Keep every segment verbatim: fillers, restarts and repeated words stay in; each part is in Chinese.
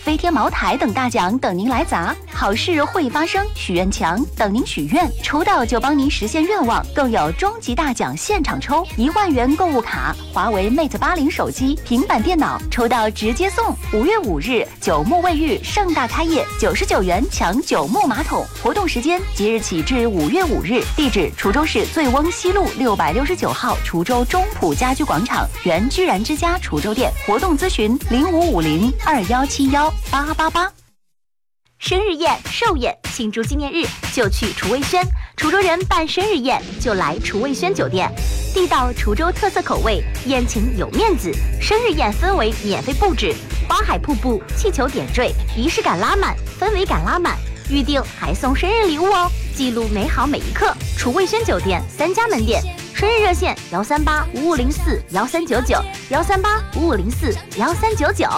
飞天茅台等大奖等您来砸，好事会发生，许愿墙等您许愿，抽到就帮您实现愿望，更有终极大奖现场抽一万元购物卡、华为 Mate 八零手机、平板电脑，抽到直接送。五月五日，九牧卫浴盛大开业，九十九元抢九牧马桶，活动时间即日起至五月五日，地址滁州市醉翁西路六百六十九号滁州中普家居广场原居然之家滁州店，活动咨询零五五零二幺七幺八八八。生日宴、寿宴，庆祝纪念日就去厨卫轩。滁州人办生日宴就来厨卫轩酒店，地道滁州特色口味，宴请有面子。生日宴氛围免费布置，花海瀑布、气球点缀，仪式感拉满，氛围感拉满。预定还送生日礼物哦，记录美好每一刻。滁卫轩酒店三家门店，生日热线幺三八五五零四幺三九九幺三八五五零四幺三九九。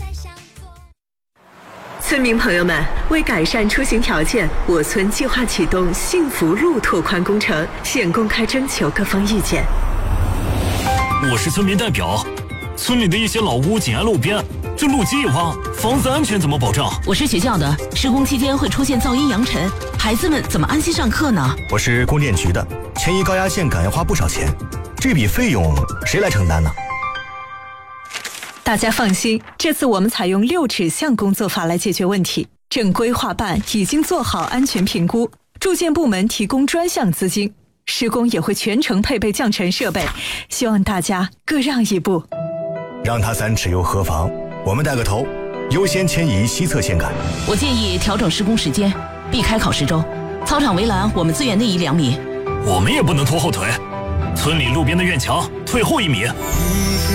村民朋友们，为改善出行条件，我村计划启动幸福路拓宽工程，现公开征求各方意见。 我是村民代表，村里的一些老屋紧挨路边，这路基一挖，房子安全怎么保障？ 我是学校的，施工期间会出现噪音扬尘，孩子们怎么安心上课呢？ 我是供电局的，迁移高压线杆要花不少钱，这笔费用谁来承担呢？ 大家放心，这次我们采用六指向工作法来解决问题。正规划办已经做好安全评估，住建部门提供专项资金，施工也会全程配备降尘设备，希望大家各让一步。 让他三尺又何妨？我们带个头，优先迁移西侧线杆。 我建议调整施工时间，避开考试周。操场围栏我们最远内移两米。 我们也不能拖后腿，村里路边的院墙退后一米。